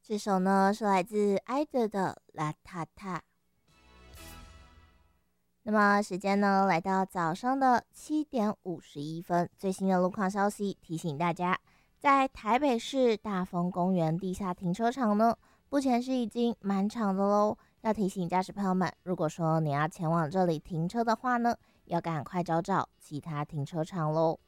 这首呢是来自艾德的《邋遢遢》。那么时间呢来到早上的7:51，最新的路况消息提醒大家，在台北市大丰公园地下停车场呢，目前是已经满场的喽。要提醒驾驶朋友们，如果说你要前往这里停车的话呢，要赶快找其他停车场喽。